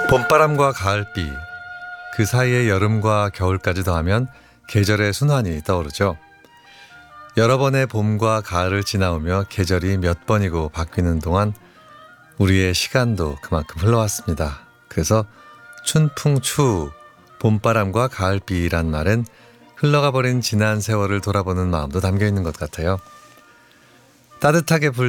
봄바람과 가을비, 그 사이에 여름과 겨울까지 더하면 계절의 순환이 떠오르죠. 여러 번의 봄과 가을을 지나오며 계절이 몇 번이고 바뀌는 동안 우리의 시간도 그만큼 흘러왔습니다. 그래서 춘풍추, 봄바람과 가을비란 말엔 흘러가 버린 지난 세월을 돌아보는 마음도 담겨 있는 것 같아요. 따뜻하게